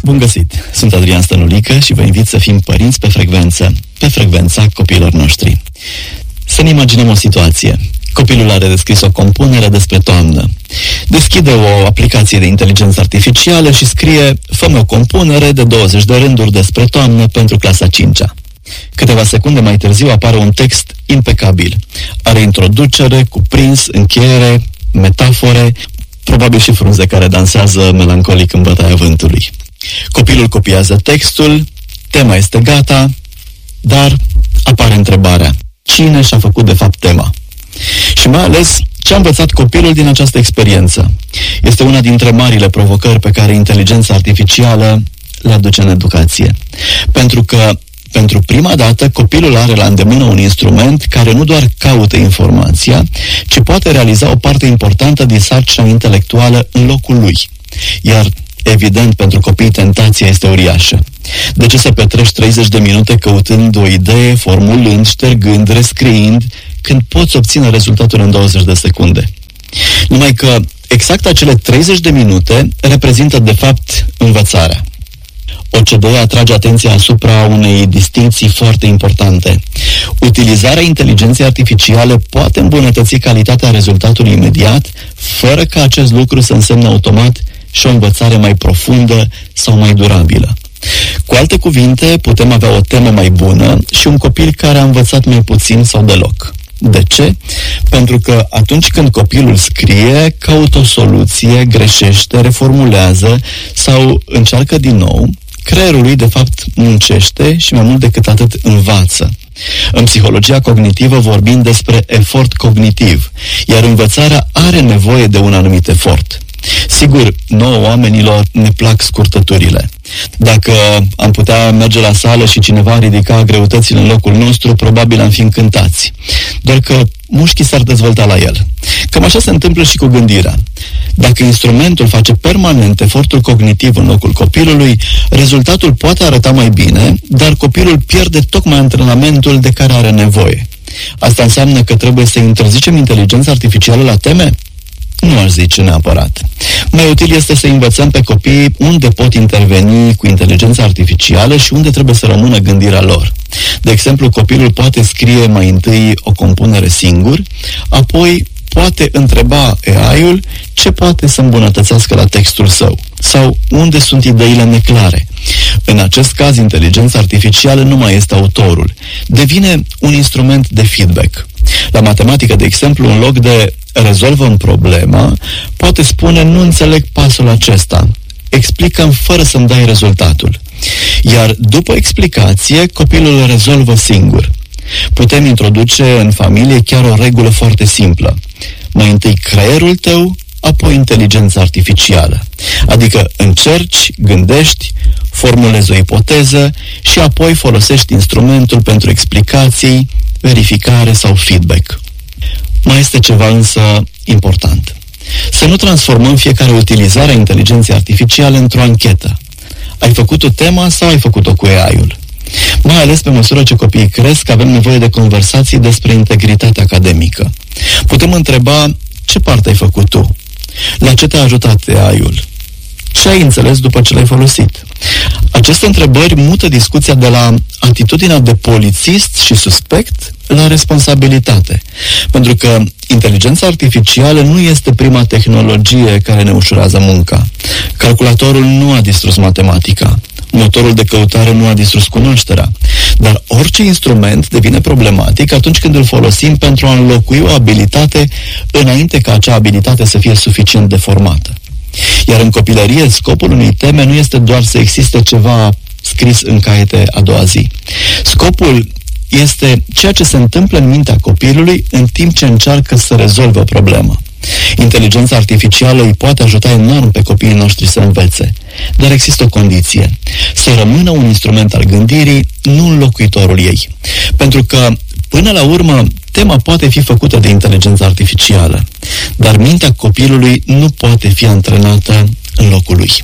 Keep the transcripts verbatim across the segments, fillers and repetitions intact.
Bun găsit! Sunt Adrian Stănulică și vă invit să fim părinți pe frecvență, pe frecvența copiilor noștri. Să ne imaginăm o situație. Copilul are descris o compunere despre toamnă. Deschide o aplicație de inteligență artificială și scrie: fă-mi o compunere de douăzeci de rânduri despre toamnă pentru clasa a cincea. Câteva secunde mai târziu apare un text impecabil. Are introducere, cuprins, încheiere, metafore, probabil și frunze care dansează melancolic în bătaia vântului. Copilul copiază textul, tema este gata, dar apare întrebarea: cine și-a făcut de fapt tema? Și mai ales, ce a învățat copilul din această experiență? Este una dintre marile provocări pe care inteligența artificială le aduce în educație. Pentru că, pentru prima dată, copilul are la îndemână un instrument care nu doar caută informația, ci poate realiza o parte importantă din sarcina intelectuală în locul lui. Iar, evident, pentru copii tentația este uriașă. De ce să petrești treizeci de minute căutând o idee, formulând, ștergând, rescriind, când poți obține rezultatul în douăzeci de secunde? Numai că exact acele treizeci de minute reprezintă, de fapt, învățarea. O C D E atrage atenția asupra unei distinții foarte importante. Utilizarea inteligenței artificiale poate îmbunătăți calitatea rezultatului imediat, fără ca acest lucru să însemne automat și o învățare mai profundă sau mai durabilă. Cu alte cuvinte, putem avea o temă mai bună și un copil care a învățat mai puțin sau deloc. De ce? Pentru că atunci când copilul scrie, caută o soluție, greșește, reformulează sau încearcă din nou, creierul lui de fapt muncește și mai mult decât atât învață. În psihologia cognitivă vorbim despre efort cognitiv, iar învățarea are nevoie de un anumit efort. Sigur, nouă oamenilor ne plac scurtăturile. Dacă am putea merge la sală și cineva ridica greutățile în locul nostru, probabil am fi încântați. Doar că mușchii s-ar dezvolta la el. Cam așa se întâmplă și cu gândirea. Dacă instrumentul face permanent efortul cognitiv în locul copilului, rezultatul poate arăta mai bine, dar copilul pierde tocmai antrenamentul de care are nevoie. Asta înseamnă că trebuie să interzicem inteligența artificială la teme? Nu aș zice neapărat. Mai util este să învățăm pe copii unde pot interveni cu inteligența artificială și unde trebuie să rămână gândirea lor. De exemplu, copilul poate scrie mai întâi o compunere singur, apoi poate întreba A I-ul ce poate să îmbunătățească la textul său sau unde sunt ideile neclare. În acest caz, inteligența artificială nu mai este autorul, devine un instrument de feedback. La matematică, de exemplu, în loc de rezolvă-mi problema, poate spune: nu înțeleg pasul acesta, explică-mi fără să-mi dai rezultatul. Iar după explicație, copilul rezolvă singur. Putem introduce în familie chiar o regulă foarte simplă: mai întâi creierul tău, apoi inteligența artificială. Adică încerci, gândești, formulezi o ipoteză și apoi folosești instrumentul pentru explicații, verificare sau feedback. Mai este ceva însă important. Să nu transformăm fiecare utilizare a inteligenței artificiale într-o anchetă. Ai făcut-o tema sau ai făcut-o cu A I-ul? Mai ales pe măsură ce copiii cresc, avem nevoie de conversații despre integritate academică. Putem întreba: ce parte ai făcut tu? La ce te-a ajutat A I-ul? Ce ai înțeles după ce l-ai folosit? Aceste întrebări mută discuția de la atitudinea de polițist și suspect la responsabilitate. Pentru că inteligența artificială nu este prima tehnologie care ne ușurează munca. Calculatorul nu a distrus matematica. Motorul de căutare nu a distrus cunoașterea. Dar orice instrument devine problematic atunci când îl folosim pentru a înlocui o abilitate înainte ca acea abilitate să fie suficient de formată. Iar în copilărie, scopul unei teme nu este doar să existe ceva scris în caiete a doua zi. Scopul este ceea ce se întâmplă în mintea copilului în timp ce încearcă să rezolve o problemă. Inteligența artificială îi poate ajuta enorm pe copiii noștri să învețe, dar există o condiție: să rămână un instrument al gândirii, nu înlocuitorul ei. Pentru că, până la urmă, tema poate fi făcută de inteligența artificială, dar mintea copilului nu poate fi antrenată în locul lui.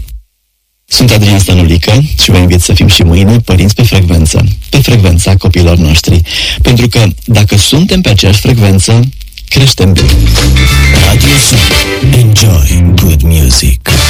Sunt Adrian Stănulică și vă invit să fim și mâine părinți pe frecvență, pe frecvența copiilor noștri. Pentru că dacă suntem pe aceeași frecvență, creștem bine. Radio Sun. Enjoy good music.